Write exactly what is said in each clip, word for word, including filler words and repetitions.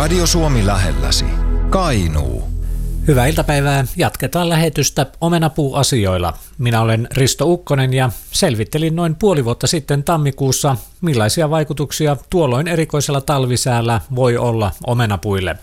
Radio Suomi lähelläsi. Kainuu. Hyvää iltapäivää. Jatketaan lähetystä omenapuuasioilla. Minä olen Risto Ukkonen ja selvittelin noin puoli vuotta sitten tammikuussa, millaisia vaikutuksia tuolloin erikoisella talvisäällä voi olla omenapuille.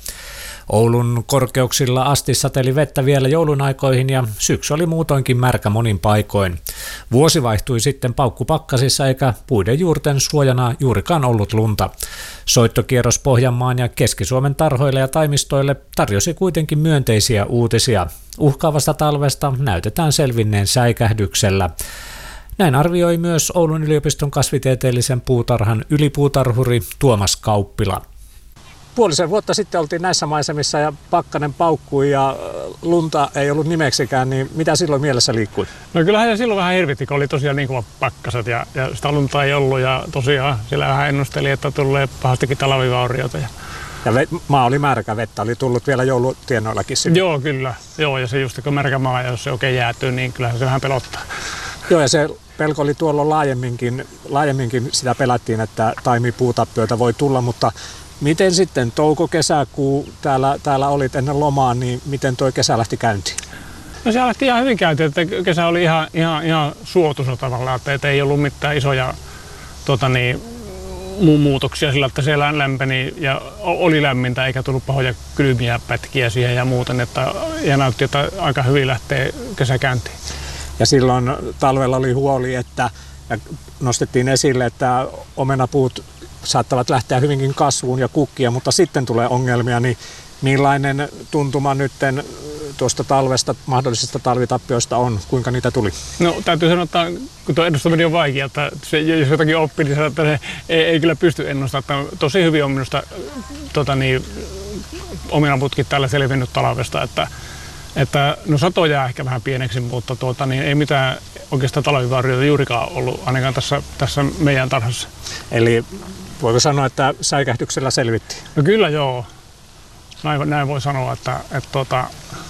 Oulun korkeuksilla asti sateli vettä vielä joulun aikoihin ja syksy oli muutoinkin märkä monin paikoin. Vuosi vaihtui sitten paukkupakkasissa eikä puiden juurten suojana juurikaan ollut lunta. Soittokierros Pohjanmaan ja Keski-Suomen tarhoille ja taimistoille tarjosi kuitenkin myönteisiä uutisia. Uhkaavasta talvesta näytetään selvinneen säikähdyksellä. Näin arvioi myös Oulun yliopiston kasvitieteellisen puutarhan ylipuutarhuri Tuomas Kauppila. Puolisen vuotta sitten oltiin näissä maisemissa ja pakkanen paukkui ja lunta ei ollut nimeksikään, niin mitä silloin mielessä liikkui? No kyllähän se silloin vähän hirvitti, kun oli tosiaan niin kovat pakkaset ja, ja sitä lunta ei ollut ja tosiaan siellä vähän ennusteli, että tulee pahastikin talvivaurioita. Ja, ja vet, maa oli märkä, vettä oli tullut vielä joulutienoillakin sitten. Joo, kyllä. Joo, ja se just kun märkä maa ja jos se oikein jäätyy, niin kyllähän se vähän pelottaa. Joo, ja se pelko oli tuolla laajemminkin, laajemminkin sitä pelättiin, että taimipuutappioita voi tulla, mutta miten sitten touko-kesäkuu täällä, täällä olit ennen lomaa, niin miten tuo kesä lähti käyntiin? No se lähti ihan hyvin käyntiin, että kesä oli ihan, ihan, ihan suotuisa tavallaan, että ei ollut mitään isoja tota niin, muutoksia sillä, että siellä lämpeni ja oli lämmintä eikä tullut pahoja kylmiä pätkiä siihen ja muuten, että, ja näytti, että aika hyvin lähtee kesä käyntiin. Ja silloin talvella oli huoli, että ja nostettiin esille, että omenapuut saattavat lähteä hyvinkin kasvuun ja kukkia, mutta sitten tulee ongelmia, niin millainen tuntuma nyt tuosta talvesta, mahdollisista talvitappioista on, kuinka niitä tuli? No täytyy sanoa, että kun tuo ennustaminen on vaikea, että se, jos jotakin oppii, niin se, että se ei, ei kyllä pysty ennustamaan. Tosi hyvin on minusta tota niin, omenaputkin täällä selvinnyt talvesta, että, että no sato jää ehkä vähän pieneksi, mutta tuota, niin ei mitään oikeastaan talvivaurioita juurikaan ollut ainakaan tässä, tässä meidän tarhassa. Eli voiko sanoa, että säikähdyksellä selvittiin? No kyllä joo. Näin, näin voi sanoa, että, että, että,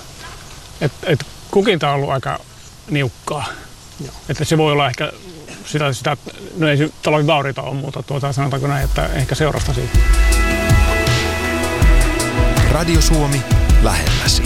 että, että kukinta on ollut aika niukkaa. Joo. Että se voi olla ehkä sitä, sitä no ei se talvivaurioita ole, mutta tuota, sanotaanko näin, että ehkä seurasta siitä. Radio Suomi lähelläsi.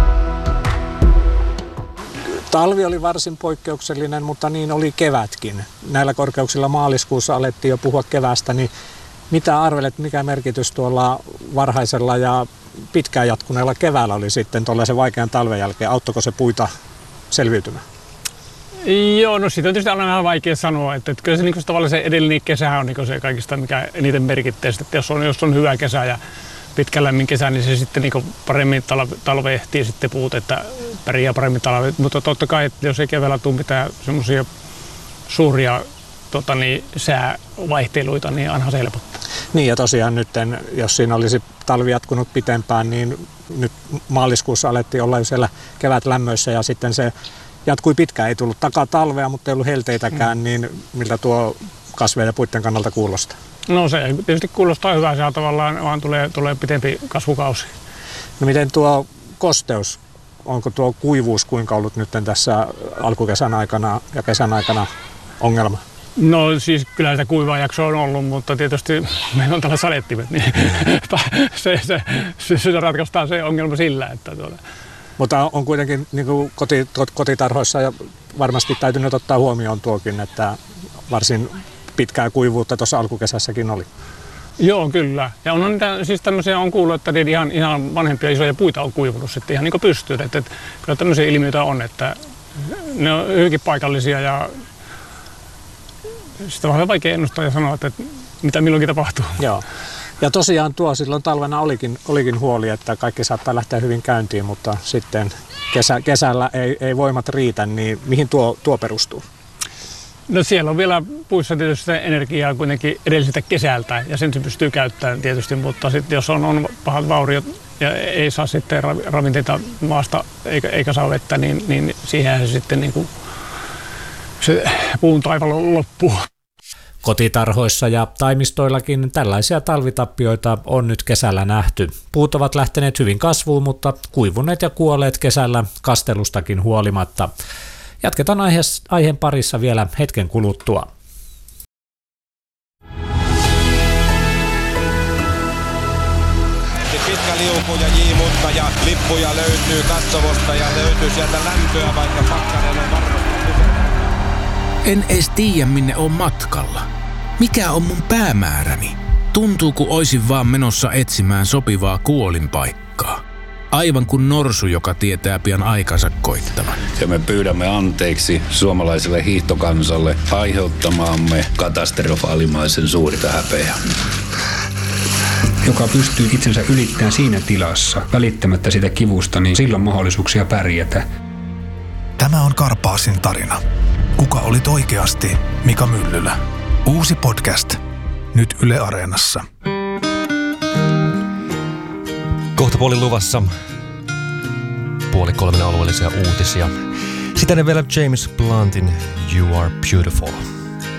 Talvi oli varsin poikkeuksellinen, mutta niin oli kevätkin. Näillä korkeuksilla maaliskuussa alettiin jo puhua keväästä, niin mitä arvelet, mikä merkitys tuolla varhaisella ja pitkään jatkuneella keväällä oli sitten tuollaisen vaikean talven jälkeen? Auttoiko se puita selviytymään? Joo, no siitä on tietysti aina vähän vaikea sanoa, että, että kyllä se, niin tavallaan se edellinen kesä on niin se kaikista, mikä eniten merkittää, että jos on, jos on hyvä kesä ja pitkä lämmin kesä, niin se sitten niin paremmin talve, talvehtii sitten puut, että pärjää paremmin talve. Mutta totta kai, että jos ei keväällä tule mitään semmoisia suuria tota niin, säävaihteluita, niin aina se helpottaa. Niin ja tosiaan nyt, jos siinä olisi talvi jatkunut pitempään, niin nyt maaliskuussa alettiin olla jo siellä kevätlämmöissä ja sitten se jatkui pitkään. Ei tullut takaa talvea, mutta ei ollut helteitäkään, mm. niin miltä tuo kasveja ja puiden kannalta kuulostaa? No se tietysti kuulostaa hyvää, se tavallaan vaan tulee, tulee pitempi kasvukausi. No miten tuo kosteus, onko tuo kuivuus kuinka ollut nyt tässä alkukesän aikana ja kesän aikana ongelma? No siis kyllä sitä kuivaa jaksoa on ollut, mutta tietysti meillä on tällä sadettimet, niin se, se, se, se ratkaistaan se ongelma sillä, että tuolla. Mutta on kuitenkin niin kuin koti, kotitarhoissa ja varmasti täytynyt ottaa huomioon tuokin, että varsin pitkää kuivuutta tuossa alkukesässäkin oli. Joo, kyllä. Ja on niitä, siis tämmöisiä on kuullut, että ihan, ihan vanhempia isoja puita on kuivunut sitten ihan niin kuin pystyyn. Että, että kyllä tämmöisiä ilmiöitä on, että ne on hyvinkin paikallisia ja sitä on vähän vaikea ennustaa ja sanoa, että mitä milloinkin tapahtuu. Joo. Ja tosiaan tuo silloin talvena olikin, olikin huoli, että kaikki saattaa lähteä hyvin käyntiin, mutta sitten kesä, kesällä ei, ei voimat riitä, niin mihin tuo, tuo perustuu? No siellä on vielä puissa tietysti sitä energiaa kuitenkin edelliseltä kesältä ja sen se pystyy käyttämään tietysti, mutta sitten jos on, on pahat vauriot ja ei saa sitten ravinteita maasta eikä, eikä saa vettä, niin, niin siihen se sitten niin kuin se puun taival loppuu. Kotitarhoissa ja taimistoillakin tällaisia talvitappioita on nyt kesällä nähty. Puut ovat lähteneet hyvin kasvuun, mutta kuivuneet ja kuolleet kesällä kastelustakin huolimatta. Jatketaan aiheen parissa vielä hetken kuluttua. Mika Liuku ja J. Mutka ja lippuja löytyy katsomosta ja löytyy sieltä lämpöä, vaikka pakkanen on varmasti. En edes tiedä, minne on matkalla. Mikä on mun päämääräni? Tuntuu, kun oisin vaan menossa etsimään sopivaa kuolinpaikkaa. Aivan kuin norsu, joka tietää pian aikansa koittavan. Ja me pyydämme anteeksi suomalaiselle hiihtokansalle aiheuttamaamme katastrofaalimaisen suurta häpeää. Joka pystyy itsensä ylittämään siinä tilassa, välittämättä sitä kivusta, niin silloin mahdollisuuksia pärjätä. Tämä on Karpaasin tarina. Kuka olit oikeasti Mika Myllylä? Uusi podcast. Nyt Yle Areenassa. Kohta puoli luvassa. Puoli kolmen alueellisia uutisia. Sitten vielä James Bluntin You Are Beautiful.